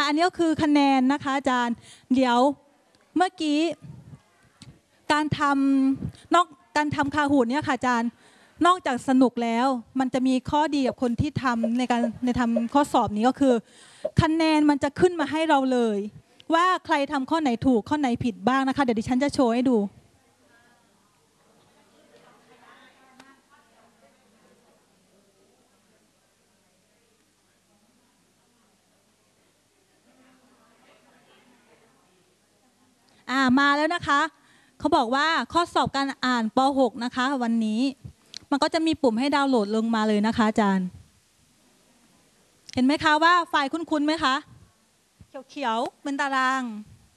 อันนี้ก็คือคะแนนนะคะอาจารย์เดี๋ยวเมื่อกี้การทำคาหูดเนี่ยค่ะอาจารย์นอกจากสนุกแล้วมันจะมีข้อดีกับคนที่ทำในทำข้อสอบนี้ก็คือคะแนนมันจะขึ้นมาให้เราเลยว่าใครทำข้อไหนถูกข้อไหนผิดบ้างนะคะเดี๋ยวดิฉันจะโชว์ให้ดูมาแล้วนะคะเขาบอกว่าข้อสอบการอ่านป .6 นะคะวันนี้มันก็จะมีปุ่มให้ดาวน์โหลดลงมาเลยนะคะอาจารย์เห็นไหมคะว่าไฟล์คุ้นๆไหมคะเขียวๆเป็นตาราง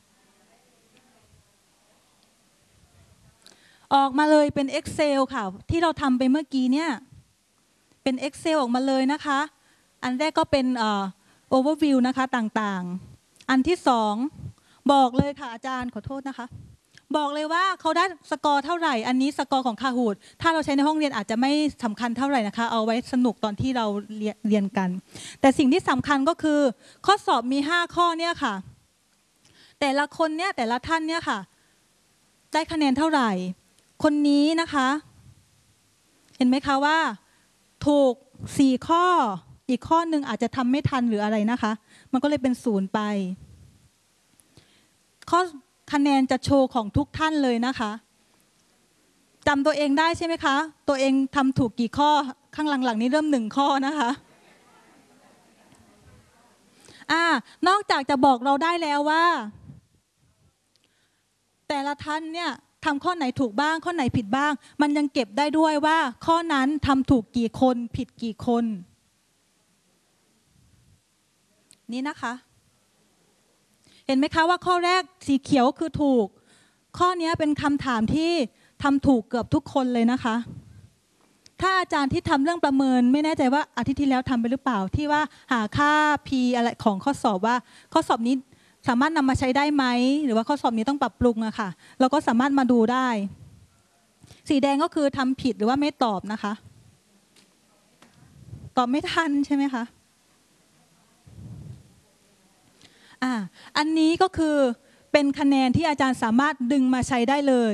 ออกมาเลยเป็น Excel ค่ะที่เราทำไปเมื่อกี้เนี่ยเป็น Excel ออกมาเลยนะคะอันแรกก็เป็นoverview นะคะต่างๆอันที่สองบอกเลยค่ะอาจารย์ขอโทษนะคะบอกเลยว่าเขาได้สกอร์เท่าไหร่อันนี้สกอร์ของคาฮูดถ้าเราใช้ในห้องเรียนอาจจะไม่สำคัญเท่าไหร่นะคะเอาไว้สนุกตอนที่เราเรียนกันแต่สิ่งที่สำคัญก็คือข้อสอบมี5ข้อเนี่ยค่ะแต่ละคนเนี่ยแต่ละท่านเนี่ยค่ะได้คะแนนเท่าไหร่คนนี้นะคะเห็นไหมคะว่าถูก4ข้ออีกข้อหนึ่งอาจจะทำไม่ทันหรืออะไรนะคะมันก็เลยเป็น0ไปข้อคะแนนจะโชว์ของทุกท่านเลยนะคะจำตัวเองได้ใช่ไหมคะตัวเองทำถูกกี่ข้อข้างหลังๆนี้เริ่ม1ข้อนะคะนอกจากจะบอกเราได้แล้วว่าแต่ละท่านเนี่ยทำข้อไหนถูกบ้างข้อไหนผิดบ้างมันยังเก็บได้ด้วยว่าข้อนั้นทำถูกกี่คนผิดกี่คนนี่นะคะเห็นไหมคะว่าข้อแรกสีเขียวคือถูกข้อนี้เป็นคำถามที่ทำถูกเกือบทุกคนเลยนะคะถ้าอาจารย์ที่ทำเรื่องประเมินไม่แน่ใจว่าอาทิตย์ที่แล้วทำไปหรือเปล่าที่ว่าหาค่า P อะไรของข้อสอบว่าข้อสอบนี้สามารถนำมาใช้ได้ไหมหรือว่าข้อสอบนี้ต้องปรับปรุงอะค่ะเราก็สามารถมาดูได้สีแดงก็คือทำผิดหรือว่าไม่ตอบนะคะตอบไม่ทันใช่ไหมคะอันนี้ก็คือเป็นคะแนนที่อาจารย์สามารถดึงมาใช้ได้เลย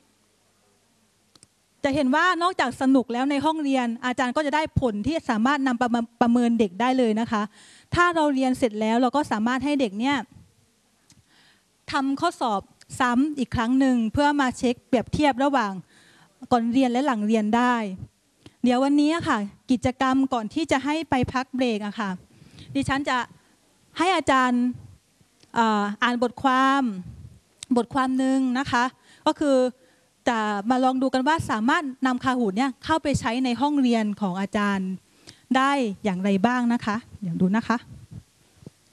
จะเห็นว่านอกจากสนุกแล้วในห้องเรียนอาจารย์ก็จะได้ผลที่สามารถนำประเมินเด็กได้เลยนะคะถ้าเราเรียนเสร็จแล้วเราก็สามารถให้เด็กเนี่ยทำข้อสอบซ้ำอีกครั้งหนึ่งเพื่อมาเช็คเปรียบเทียบระหว่างก่อนเรียนและหลังเรียนได้เดี๋ยววันนี้ค่ะกิจกรรมก่อนที่จะให้ไปพักเบรกอะค่ะดิฉันจะให้อาจารย์อ่านบทความหนึ่งนะคะก็คือจะมาลองดูกันว่าสามารถนำคาหูดเนี่ยเข้าไปใช้ในห้องเรียนของอาจารย์ได้อย่างไรบ้างนะคะเดี๋ยวดูนะคะ